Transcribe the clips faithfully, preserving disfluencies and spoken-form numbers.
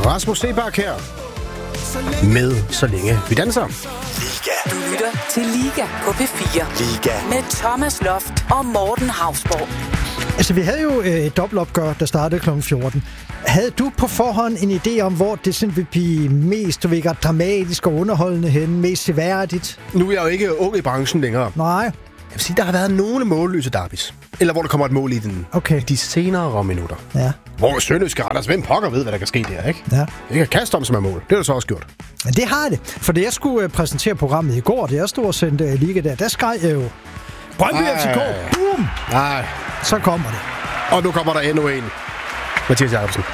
Rasmus Seebach her med Så længe vi danser. Du lytter til Liga på P fire. Liga. Med Thomas Loft og Morten Hausborg. Altså, vi havde jo et dobbeltopgør, der startede klokken fjorten. Havde du på forhånd en idé om, hvor det sådan vil blive mest, du ved, dramatisk og underholdende henne, mest seværdigt? Nu er jeg jo ikke ung i branchen længere. Nej. Jeg vil sige, der har været nogle målløse derbys. Eller hvor der kommer et mål i den. Okay. De senere minutter. Ja. Hvor Sønderjyske Randers, hvem pokker ved, hvad der kan ske der, ikke? Ja. Det kan kaste om som er mål. Det har du så også gjort. Men det har det. For det, jeg skulle præsentere programmet i går, det jeg stod og sendte Liga der, der skreg jeg jo Brøndby F C K. Boom! Nej. Så kommer det. Og nu kommer der endnu en. Mathias Jacobsen.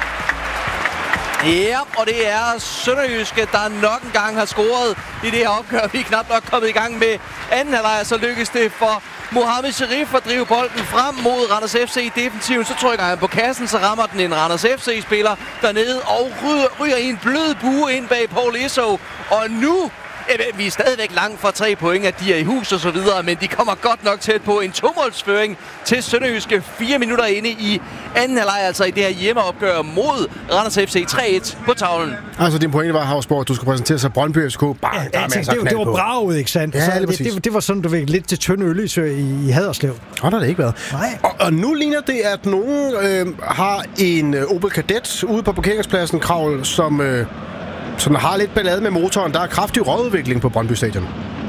Ja, og det er Sønderjyske, der nok en gang har scoret i det her opgør. Vi er knap nok kommet i gang med anden halvleg, så lykkes det for Mohamed Sharif at drive bolden frem mod Randers F C i defensiven. Så trykker han på kassen, så rammer den en Randers F C-spiller dernede og ryger, ryger i en blød bue ind bag Paul Esso. Og nu... Vi er stadigvæk langt fra tre point, at de er i hus og så videre, men de kommer godt nok tæt på en tomålsføring til Sønderjyske fire minutter inde i anden halvleg, altså i det her hjemmeopgør mod Randers F C tre et på tavlen. Altså, din pointe var, Hausborg, at du skulle præsentere sig Brøndby F C K. Bare, Ja, der jeg tænkte, det, det var braget, ikke sandt? Ja, så det, det, det, det var sådan, du ved, lidt til tynde ølesø i, i Haderslev. Og der har det ikke været. Nej. Og, og nu ligner det, at nogen øh, har en øh, Opel Kadett ude på parkeringspladsen, Kravl, som... Øh, som har lidt ballade med motoren. Der er kraftig rådudvikling på Brøndby Stadion.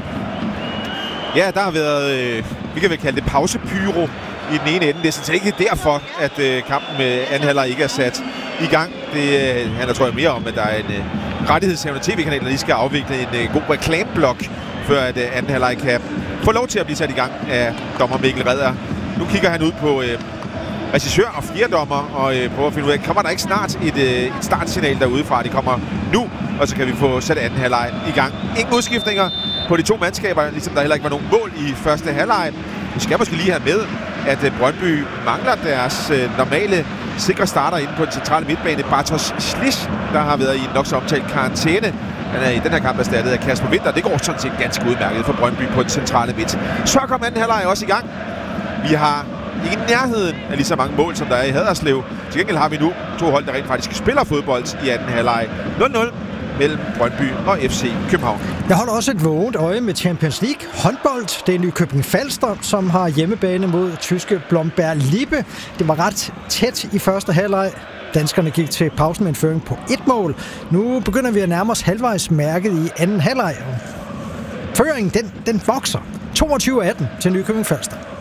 Ja, der har været, øh, vi kan vel kalde det pausepyro i den ene ende. Det er sådan set ikke derfor, at øh, kampen med anden halvleg ikke er sat i gang. Det øh, handler, tror jeg, mere om, at der er en øh, rettighedshavende tv-kanal, der lige skal afvikle en øh, god reklameblok, før at øh, anden halvleg kan få lov til at blive sat i gang af dommer Mikkel Redder. Nu kigger han ud på... Øh, regissør og fjerdommer og øh, prøver at finde ud af, kommer der ikke snart et, øh, et startsignal derude fra? Det kommer nu, og så kan vi få sat anden halvleg i gang. Ingen udskiftninger på de to mandskaber, ligesom der heller ikke var nogen mål i første halvleg. Vi skal måske lige have med, at øh, Brøndby mangler deres øh, normale sikre starter inde på den centrale midtbane. Bartosz Slisz, der har været i en nok så omtalt karantæne. Han er i den her kamp erstattet af Kasper Winther. Det går sådan set ganske udmærket for Brøndby på den centrale midt. Så kom anden halvleg også i gang. Vi har ikke i nærheden af lige så mange mål, som der er i Haderslev. Til gengæld har vi nu to hold, der rent faktisk spiller fodbold i anden halvleg. nul nul mellem Brøndby og F C København. Jeg holder også et vågent øje med Champions League håndbold. Det er Nykøbing Falster, som har hjemmebane mod tyske Blomberg Lippe. Det var ret tæt i første halvleg. Danskerne gik til pausen med en føring på et mål. Nu begynder vi at nærme os halvvejsmærket i anden halvleg. Føringen, den, den vokser. toogtyve atten til Nykøbing Falster.